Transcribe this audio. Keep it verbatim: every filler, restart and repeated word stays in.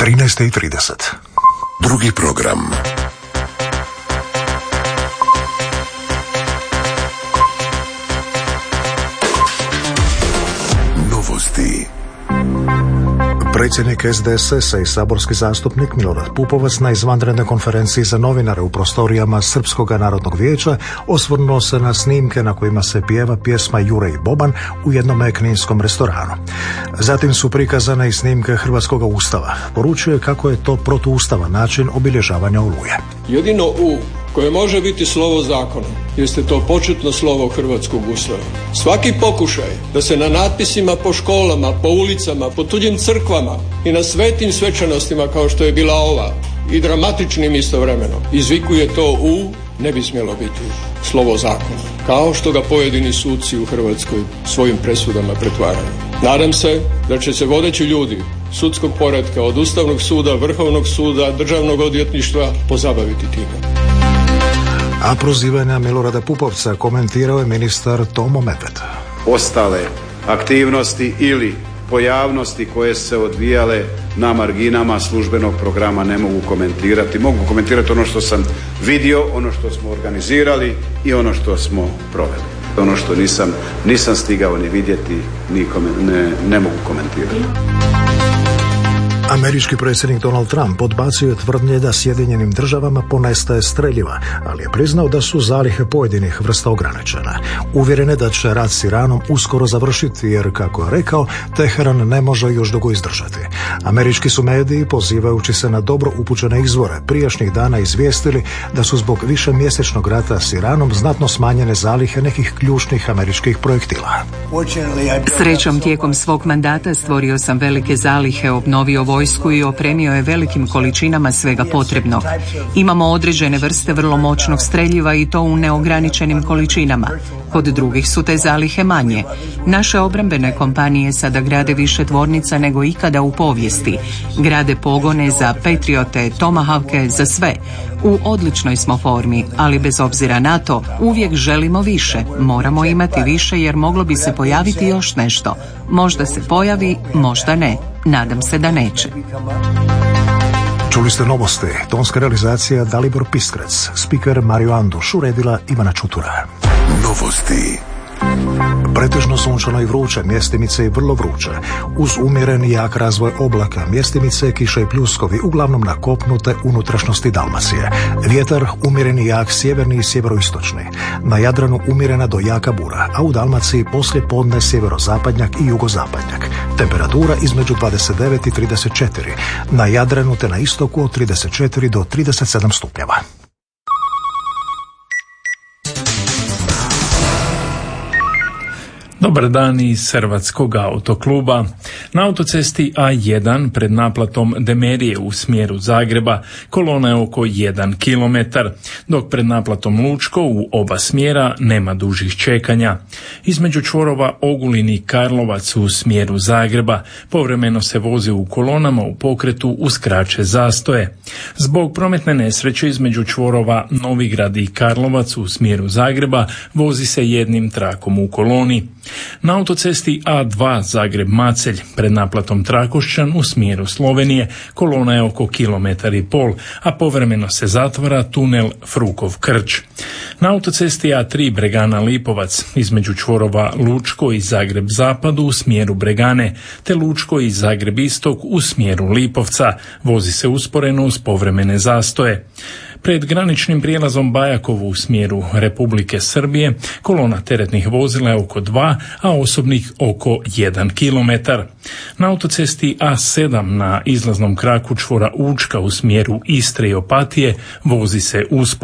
trinaest i trideset. Drugi program. Novosti. Predsjednik S D S S-a i saborski zastupnik Milorad Pupovac na izvanrednoj konferenciji za novinare u prostorijama Srpskog narodnog vijeća osvrnuo se na snimke na kojima se pjeva pjesma Jure i Boban u jednom kninskom restoranu. Zatim su prikazane i snimke Hrvatskog ustava. Poručio je kako je to protuustavan način obilježavanja Oluje. Jedino U koje može biti slovo zakona jeste to početno slovo Hrvatskog ustava. Svaki pokušaj da se na natpisima po školama, po ulicama, po tuđim crkvama i na svetim svečanostima kao što je bila ova i dramatičnim istovremeno izvikuje to U, ne bi smjelo biti slovo zakona, kao što ga pojedini suci u Hrvatskoj svojim presudama pretvaraju. Nadam se da će se vodeći ljudi sudskog poretka od Ustavnog suda, Vrhovnog suda, Državnog odvjetništva pozabaviti time. A prozivanja Milorada Pupovca komentirao je ministar Tomo Medved. Ostale aktivnosti ili pojavnosti koje su se odvijale na marginama službenog programa ne mogu komentirati. Mogu komentirati ono što sam vidio, ono što smo organizirali i ono što smo proveli. Ono što nisam, nisam stigao ni vidjeti, ni komen, ne, ne mogu komentirati. Američki predsjednik Donald Trump odbacio je tvrdnje da Sjedinjenim državama ponestaje streljiva, ali je priznao da su zalihe pojedinih vrsta ograničene. Uvjeren je da će rat s Iranom uskoro završiti jer, kako je rekao, Teheran ne može još dugo izdržati. Američki su mediji, pozivajući se na dobro upućene izvore, prijašnjih dana izvijestili da su zbog višemjesečnog rata s Iranom znatno smanjene zalihe nekih ključnih američkih projektila. Srećom, tijekom svog mandata stvorio sam velike zalihe, obnovio vojsku i opremio je velikim količinama svega potrebnog. Imamo određene vrste vrlo moćnog streljiva i to u neograničenim količinama. Kod drugih su te zalihe manje. Naše obrambene kompanije sada grade više tvornica nego ikada u povijesti. Grade pogone za Patriote, Tomahawke, za sve. U odličnoj smo formi, ali bez obzira na to, uvijek želimo više. Moramo imati više jer moglo bi se pojaviti još nešto. Možda se pojavi, možda ne. Nadam se da neće. Čuli ste novosti. Tonska realizacija Dalibor Piskrec, spiker Mario Anduš, uredila Ivana Čutura. Novosti. Pretežno sunčano i vruće, mjestimice i vrlo vruće. Uz umjeren i jak razvoj oblaka, mjestimice, kiša i pljuskovi, uglavnom na kopnu te unutrašnjosti Dalmacije. Vjetar umjeren i jak sjeverni i sjeveroistočni. Na Jadranu umjerena do jaka bura, a u Dalmaciji poslije podne sjeverozapadnjak i jugozapadnjak. Temperatura između dvadeset devet i trideset četiri. Na Jadranu te na istoku od trideset četiri do trideset sedam stupnjeva. Dobar dan iz Hrvatskog autokluba. Na autocesti A jedan pred naplatom Demerije u smjeru Zagreba kolona je oko jedan kilometar, dok pred naplatom Lučko u oba smjera nema dužih čekanja. Između čvorova Ogulin i Karlovac u smjeru Zagreba povremeno se vozi u kolonama u pokretu uz kraće zastoje. Zbog prometne nesreće između čvorova Novigrad i Karlovac u smjeru Zagreba vozi se jednim trakom u koloni. Na autocesti A dva Zagreb-Macelj pred naplatom Trakošćan u smjeru Slovenije kolona je oko kilometar i pol, a povremeno se zatvara tunel Frukov-Krč. Na autocesti A tri Bregana-Lipovac između čvorova Lučko i Zagreb-Zapad u smjeru Bregane te Lučko i Zagreb-Istok u smjeru Lipovca vozi se usporeno uz povremene zastoje. Pred graničnim prijelazom Bajakovu u smjeru Republike Srbije kolona teretnih vozila je oko dva, a osobnih oko jedan kilometar. Na autocesti A sedam na izlaznom kraku čvora Učka u smjeru Istre i Opatije vozi se usporeno.